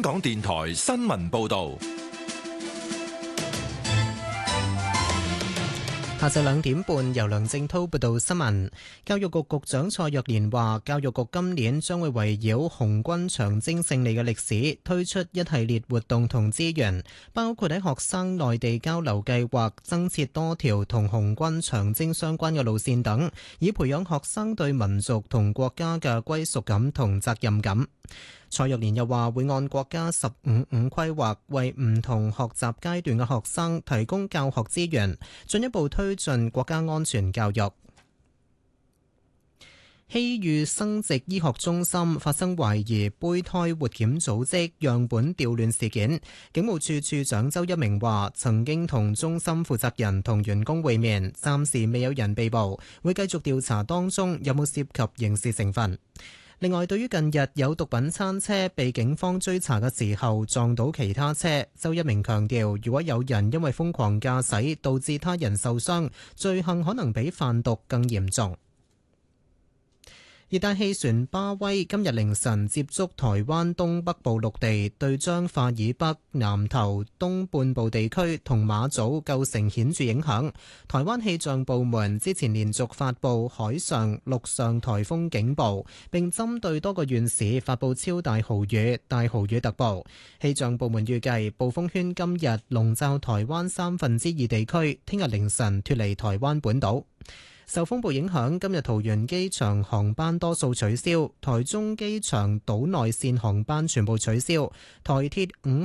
港電台新聞報道。 下晝2點半，由梁正滔報道新聞。教育局局長蔡若蓮話，教育局今年將會圍繞紅軍長征勝利嘅歷史，推出一系列活動同資源，包括喺學生內地交流計劃增設多條同紅軍長征相關嘅路線等，以培養學生對民族同國家嘅歸屬感同責任感。蔡若蓮又話會按國家15/5規劃，為唔同學習階段嘅學生提供教學資源，進一步推進國家安全教育。希裕生殖醫學中心發生懷疑胚胎活檢組織樣本調亂事件，警務處處長周一鳴話曾經同中心負責人同員工會面，暫時未有人被捕，會繼續調查當中有冇涉及刑事成分。另外，對於近日有毒品餐車被警方追查嘅時候撞到其他車，周一鳴強調，如果有人因為瘋狂駕駛導致他人受傷，罪行可能比販毒更嚴重。熱帶氣旋巴威今日凌晨接觸台灣東北部陸地，對彰化以北、南投東半部地區同馬祖構成顯著影響。台灣氣象部門之前連續發布海上、陸上颱風警報，並針對多個縣市發布超大豪雨、大豪雨特報。氣象部門預計暴風圈今日籠罩台灣2/3地區，聽日凌晨脫離台灣本島。受風暴影響，今日桃園機場航班多數取消，台中機場島內線航班全部取消，台鐵5